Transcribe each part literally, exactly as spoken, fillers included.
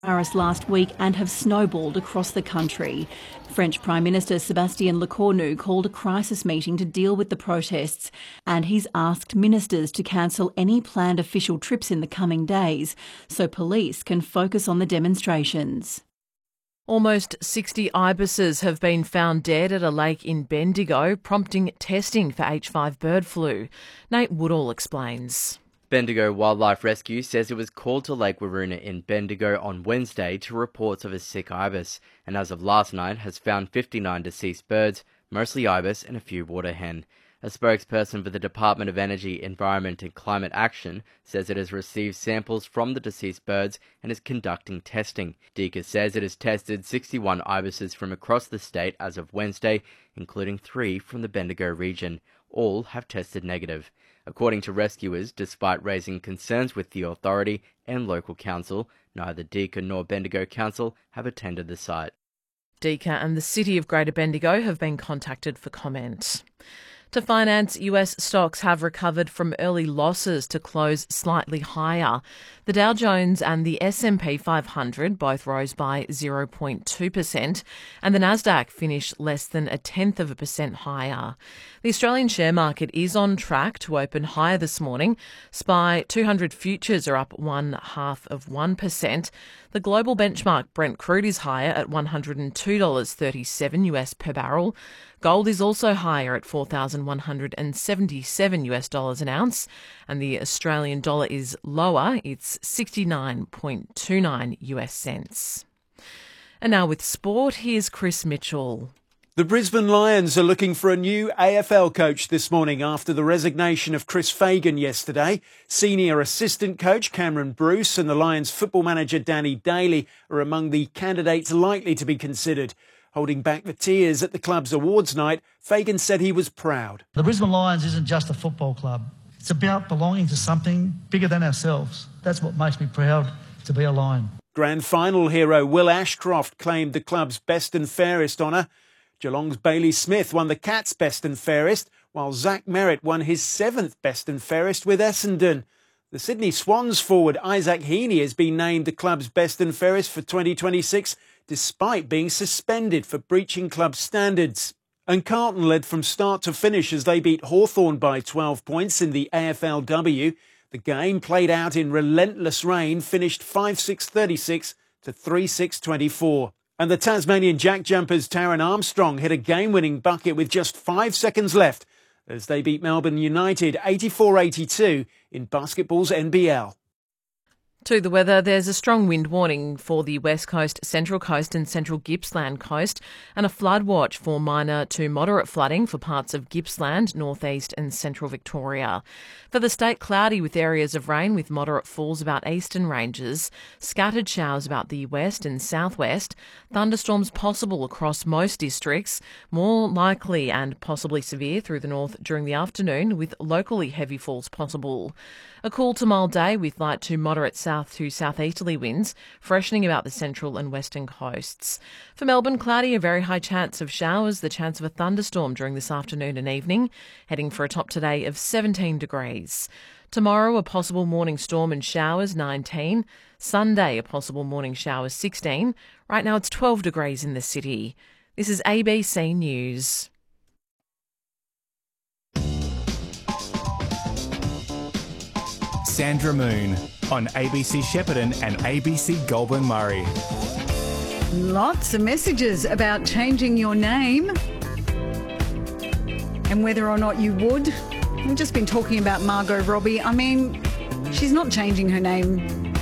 Paris last week and have snowballed across the country. French Prime Minister Sébastien Lecornu called a crisis meeting to deal with the protests, and he's asked ministers to cancel any planned official trips in the coming days so police can focus on the demonstrations. Almost sixty ibises have been found dead at a lake in Bendigo, prompting testing for H five bird flu. Nate Woodall explains. Bendigo Wildlife Rescue says it was called to Lake Waroona in Bendigo on Wednesday to reports of a sick ibis, and as of last night has found fifty-nine deceased birds, mostly ibis and a few water hen. A spokesperson for the Department of Energy, Environment and Climate Action says it has received samples from the deceased birds and is conducting testing. D E C A says it has tested sixty-one ibises from across the state as of Wednesday, including three from the Bendigo region. All have tested negative. According to rescuers, despite raising concerns with the authority and local council, neither D E C A nor Bendigo Council have attended the site. D E C A and the City of Greater Bendigo have been contacted for comment. To finance, U S stocks have recovered from early losses to close slightly higher. The Dow Jones and the S and P five hundred both rose by zero point two percent, and the Nasdaq finished less than a tenth of a percent higher. The Australian share market is on track to open higher this morning. S P Y two hundred futures are up one half of one percent. The global benchmark Brent crude is higher at one hundred two dollars thirty-seven US per barrel. Gold is also higher at four thousand one hundred seventy-seven US dollars an ounce, and the Australian dollar is lower. It's sixty-nine point two nine US cents. And now with sport, here's Chris Mitchell. The Brisbane Lions are looking for a new A F L coach this morning after the resignation of Chris Fagan yesterday. Senior assistant coach Cameron Bruce and the Lions football manager Danny Daly are among the candidates likely to be considered. Holding back the tears at the club's awards night, Fagan said he was proud. The Brisbane Lions isn't just a football club. It's about belonging to something bigger than ourselves. That's what makes me proud to be a Lion. Grand final hero Will Ashcroft claimed the club's best and fairest honour. Geelong's Bailey Smith won the Cats' best and fairest, while Zach Merritt won his seventh best and fairest with Essendon. The Sydney Swans forward Isaac Heaney has been named the club's best and fairest for twenty twenty-six, despite being suspended for breaching club standards. And Carlton led from start to finish as they beat Hawthorn by twelve points in the A F L W. The game, played out in relentless rain, finished five six thirty-six to three six twenty-four. And the Tasmanian Jack Jumpers' Taran Armstrong hit a game-winning bucket with just five seconds left as they beat Melbourne United eighty-four eighty-two in basketball's N B L. To the weather, there's a strong wind warning for the West Coast, Central Coast and Central Gippsland Coast, and a flood watch for minor to moderate flooding for parts of Gippsland, northeast and central Victoria. For the state, cloudy with areas of rain with moderate falls about eastern ranges, scattered showers about the west and southwest, thunderstorms possible across most districts, more likely and possibly severe through the north during the afternoon with locally heavy falls possible. A cool to mild day with light to moderate south to southeasterly winds, freshening about the central and western coasts. For Melbourne, cloudy, a very high chance of showers, the chance of a thunderstorm during this afternoon and evening, heading for a top today of seventeen degrees. Tomorrow, a possible morning storm and showers, nineteen. Sunday, a possible morning showers, sixteen. Right now, it's twelve degrees in the city. This is A B C News. Sandra Moon on A B C Shepparton and A B C Goulburn Murray. Lots of messages about changing your name and whether or not you would. We've just been talking about Margot Robbie. I mean, she's not changing her name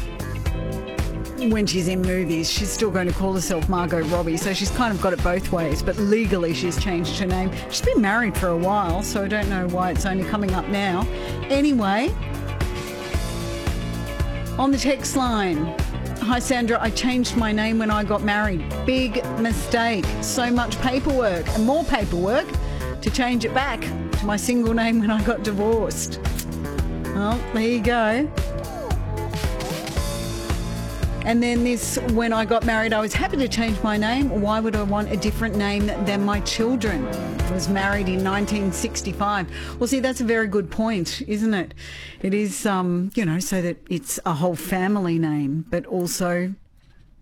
when she's in movies. She's still going to call herself Margot Robbie, so she's kind of got it both ways, but legally she's changed her name. She's been married for a while, so I don't know why it's only coming up now. Anyway, on the text line, hi Sandra, I changed my name when I got married. Big mistake. So much paperwork and more paperwork to change it back to my single name when I got divorced. Well, there you go. And then this, when I got married, I was happy to change my name. Why would I want a different name than my children? I was married in nineteen sixty-five. Well, see, that's a very good point, isn't it? It is, um, you know, so that it's a whole family name, but also